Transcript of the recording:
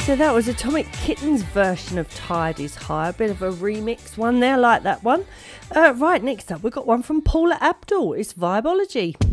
So that was Atomic Kitten's version of Tide is High, a bit of a remix one there, I like that one. Right, next up we've got one from Paula Abdul, it's Vibology.